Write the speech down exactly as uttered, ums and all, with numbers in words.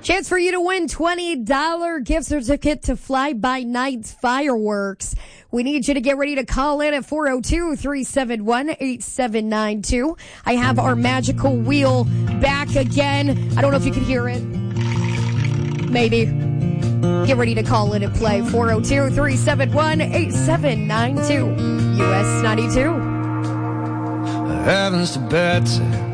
Chance for you to win twenty dollars gift certificate to Fly By Night Fireworks. We need you to get ready to call in at four oh two, three seven one, eight seven nine two. I have our magical wheel back again. I don't know if you can hear it. Maybe. Get ready to call in and play. four oh two, three seven one, eight seven nine two. U S ninety-two. Heavens to Betsy.